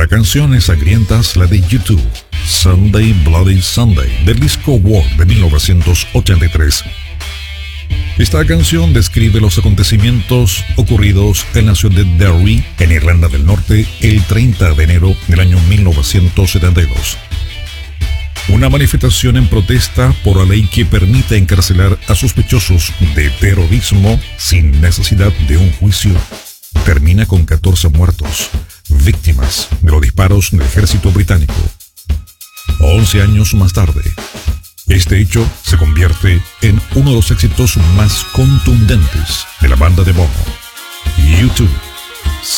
canción sangrienta es la de YouTube, Sunday Bloody Sunday, del disco War de 1983. Esta canción describe los acontecimientos ocurridos en la ciudad de Derry, en Irlanda del Norte, el 30 de enero del año 1972. Una manifestación en protesta por la ley que permite encarcelar a sospechosos de terrorismo sin necesidad de un juicio termina con 14 muertos, víctimas de los disparos del ejército británico. 11 años más tarde, este hecho se convierte en uno de los éxitos más contundentes de la banda de Bono, U2.